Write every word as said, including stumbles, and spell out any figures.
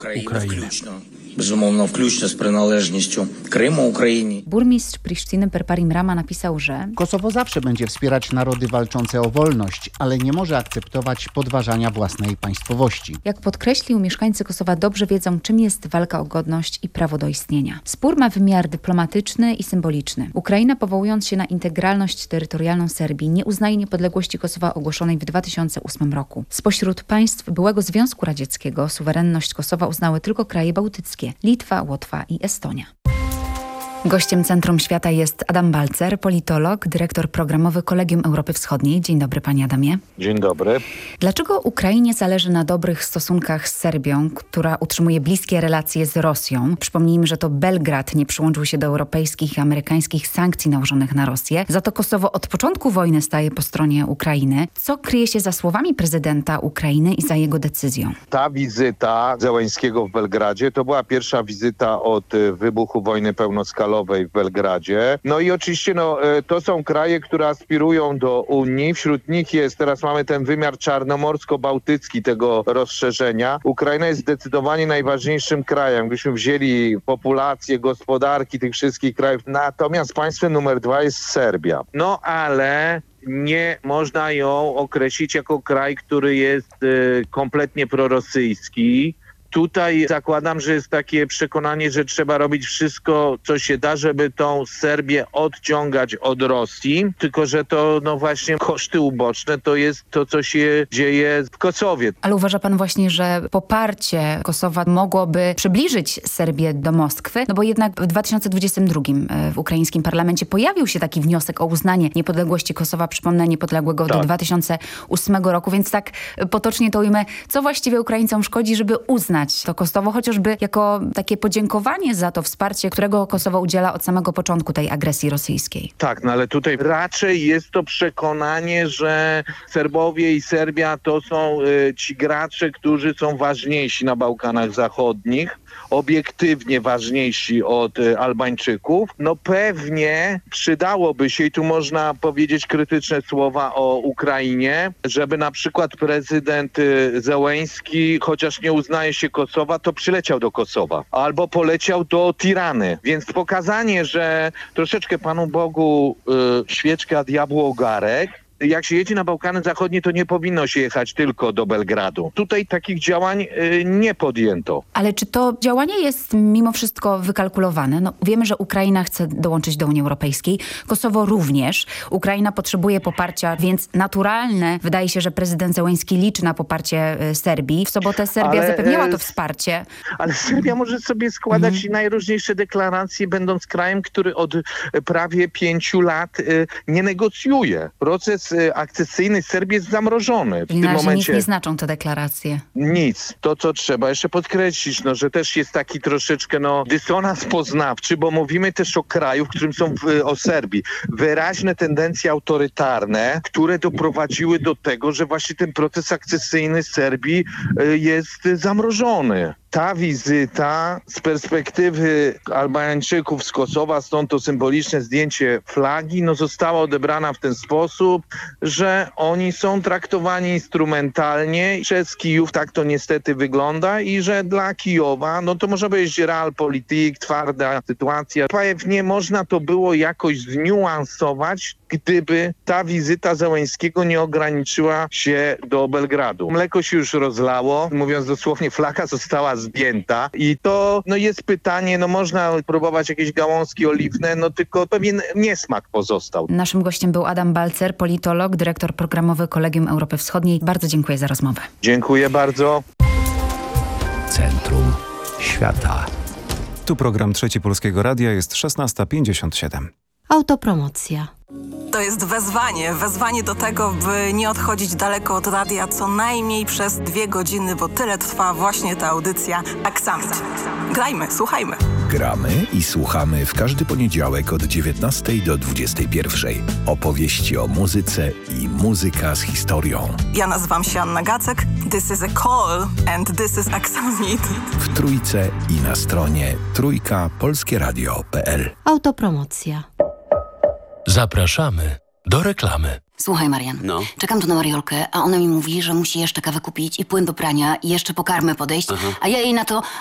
Ukraina. Безумовно, включно z przynależnością Krymu Ukrainie. Burmistrz Prisztiny Perpar Imrama napisał, że Kosowo zawsze będzie wspierać narody walczące o wolność, ale nie może akceptować podważania własnej państwowości. Jak podkreślił, mieszkańcy Kosowa dobrze wiedzą, czym jest walka o godność i prawo do istnienia. Spór ma wymiar dyplomatyczny i symboliczny. Ukraina, powołując się na integralność terytorialną Serbii, nie uznaje niepodległości Kosowa ogłoszonej w dwa tysiące ósmym roku. Spośród państw byłego Związku Radzieckiego suwerenność Kosowa uznały tylko kraje bałtyckie: Litwa, Łotwa i Estonia. Gościem Centrum Świata jest Adam Balcer, politolog, dyrektor programowy Kolegium Europy Wschodniej. Dzień dobry, panie Adamie. Dzień dobry. Dlaczego Ukrainie zależy na dobrych stosunkach z Serbią, która utrzymuje bliskie relacje z Rosją? Przypomnijmy, że to Belgrad nie przyłączył się do europejskich i amerykańskich sankcji nałożonych na Rosję. Za to Kosowo od początku wojny staje po stronie Ukrainy. Co kryje się za słowami prezydenta Ukrainy i za jego decyzją? Ta wizyta Zełenskiego w Belgradzie to była pierwsza wizyta od wybuchu wojny pełnoskalowej w Belgradzie. No i oczywiście no, to są kraje, które aspirują do Unii. Wśród nich jest, teraz mamy ten wymiar czarnomorsko-bałtycki tego rozszerzenia. Ukraina jest zdecydowanie najważniejszym krajem. Gdybyśmy wzięli populację, gospodarki tych wszystkich krajów. Natomiast państwem numer dwa jest Serbia. No ale nie można ją określić jako kraj, który jest y, kompletnie prorosyjski. Tutaj zakładam, że jest takie przekonanie, że trzeba robić wszystko, co się da, żeby tą Serbię odciągać od Rosji, tylko że to no właśnie koszty uboczne to jest to, co się dzieje w Kosowie. Ale uważa pan właśnie, że poparcie Kosowa mogłoby przybliżyć Serbię do Moskwy? No bo jednak w dwa tysiące dwudziestym drugim w ukraińskim parlamencie pojawił się taki wniosek o uznanie niepodległości Kosowa, przypomnę, niepodległego tak. do dwa tysiące ósmego roku, więc tak potocznie to ujmę, co właściwie Ukraińcom szkodzi, żeby uznać to Kosowo, chociażby jako takie podziękowanie za to wsparcie, którego Kosowo udziela od samego początku tej agresji rosyjskiej. Tak, no ale tutaj raczej jest to przekonanie, że Serbowie i Serbia to są y, ci gracze, którzy są ważniejsi na Bałkanach Zachodnich, obiektywnie ważniejsi od y, Albańczyków. No pewnie przydałoby się, i tu można powiedzieć krytyczne słowa o Ukrainie, żeby na przykład prezydent y, Zełenski, chociaż nie uznaje się Kosowa, to przyleciał do Kosowa. Albo poleciał do Tirany. Więc pokazanie, że troszeczkę Panu Bogu y, świeczka, a diabłu ogarek. Jak się jedzie na Bałkany Zachodnie, to nie powinno się jechać tylko do Belgradu. Tutaj takich działań y, nie podjęto. Ale czy to działanie jest mimo wszystko wykalkulowane? No, wiemy, że Ukraina chce dołączyć do Unii Europejskiej. Kosowo również. Ukraina potrzebuje poparcia, więc naturalne wydaje się, że prezydent Zełenski liczy na poparcie y, Serbii. W sobotę Serbia ale, zapewniała to wsparcie. Ale Serbia może sobie składać mm. najróżniejsze deklaracje, będąc krajem, który od prawie pięciu lat y, nie negocjuje. Proces akcesyjny Serbii jest zamrożony. W Czyli tym na razie momencie nic nie znaczą te deklaracje. Nic. To, co trzeba jeszcze podkreślić, no, że też jest taki troszeczkę no, dysonans poznawczy, bo mówimy też o kraju, w którym są, w, o Serbii, wyraźne tendencje autorytarne, które doprowadziły do tego, że właśnie ten proces akcesyjny Serbii y, jest zamrożony. Ta wizyta z perspektywy Albańczyków z Kosowa, stąd to symboliczne zdjęcie flagi, no została odebrana w ten sposób, że oni są traktowani instrumentalnie przez Kijów, tak to niestety wygląda, i że dla Kijowa, no to można powiedzieć realpolitik, twarda sytuacja. Pewnie można to było jakoś zniuansować, gdyby ta wizyta Zełenskiego nie ograniczyła się do Belgradu. Mleko się już rozlało, mówiąc dosłownie, flaga została zdjęta i to no jest pytanie, no można próbować jakieś gałązki oliwne, no tylko pewien niesmak pozostał. Naszym gościem był Adam Balcer, politolog, dyrektor programowy Kolegium Europy Wschodniej. Bardzo dziękuję za rozmowę. Dziękuję bardzo. Centrum Świata. Tu program Trzeci Polskiego Radia, jest szesnasta pięćdziesiąt siedem. Autopromocja. To jest wezwanie, wezwanie do tego, by nie odchodzić daleko od radia co najmniej przez dwie godziny, bo tyle trwa właśnie ta audycja Aksamit. Grajmy, słuchajmy. Gramy i słuchamy w każdy poniedziałek od dziewiętnastej do dwudziestej pierwszej. Opowieści o muzyce i muzyka z historią. Ja nazywam się Anna Gacek, this is a call and this is Aksamit. W Trójce i na stronie trójka polskieradio kropka p l. Autopromocja. Zapraszamy do reklamy. Słuchaj, Marian, No. czekam tu na Mariolkę, a ona mi mówi, że musi jeszcze kawę kupić i płyn do prania i jeszcze po karmę podejść, Aha. a ja jej na to,